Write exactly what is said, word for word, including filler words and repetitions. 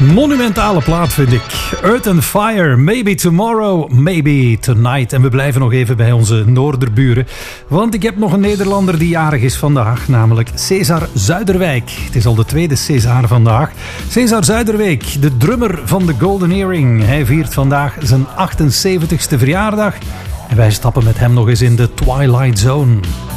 Monumentale plaat vind ik. Earth and Fire, Maybe Tomorrow, Maybe Tonight. En we blijven nog even bij onze noorderburen. Want ik heb nog een Nederlander die jarig is vandaag. Namelijk César Zuiderwijk. Het is al de tweede César vandaag. César Zuiderwijk, de drummer van de Golden Earring. Hij viert vandaag zijn achtenzeventigste verjaardag. En wij stappen met hem nog eens in de Twilight Zone.